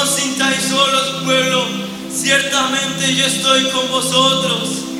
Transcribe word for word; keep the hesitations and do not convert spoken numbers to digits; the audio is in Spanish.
os sintáis solos, pueblo, ciertamente yo estoy con vosotros.